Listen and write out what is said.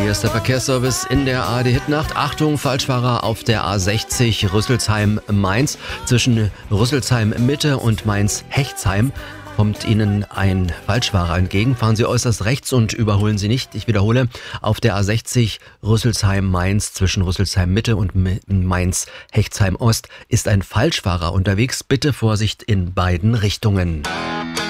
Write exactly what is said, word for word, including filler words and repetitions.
Hier ist der Verkehrsservice in der A R D Hitnacht. Achtung, Falschfahrer auf der A sechzig Rüsselsheim-Mainz. Zwischen Rüsselsheim-Mitte und Mainz-Hechtsheim kommt Ihnen ein Falschfahrer entgegen. Fahren Sie äußerst rechts und überholen Sie nicht. Ich wiederhole, auf der A sechzig Rüsselsheim-Mainz zwischen Rüsselsheim-Mitte und Mainz-Hechtsheim-Ost ist ein Falschfahrer unterwegs. Bitte Vorsicht in beiden Richtungen.